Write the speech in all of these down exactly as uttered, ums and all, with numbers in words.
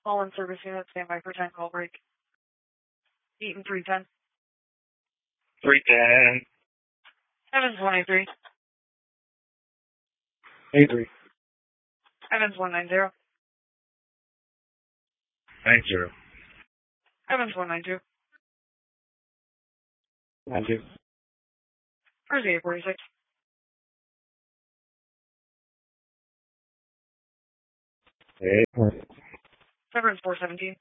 All in service units, standby for ten call break. eight and three ten. three ten. Evans one eight three. eight three. Evans one nine zero. nine zero. Evans one nine two. nine two. Jersey eight forty-six. eight four. Severance four seventeen.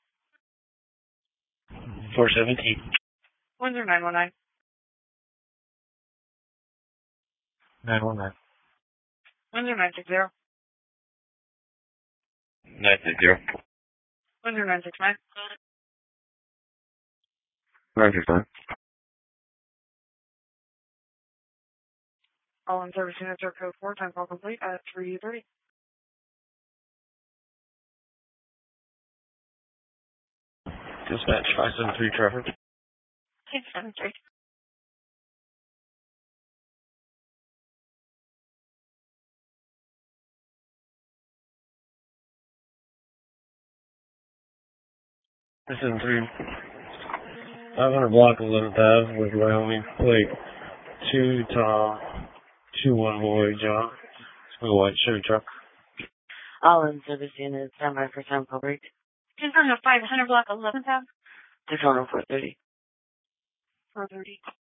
four seventeen. Windsor nine one nine. nine one nine. Windsor nine six zero. nine six zero. Windsor nine six nine. nine six nine. All in service units are code four, time call complete at three thirty. Dispatch five seven three traffic. six seven three. five seven three. five hundred block eleven thousand with Wyoming plate. two Tom. two one boy John. It's a white Chevy truck. All in service units, standby for time call break. Confirm the five hundred block eleven thousand. six hundred four thirty. four thirty.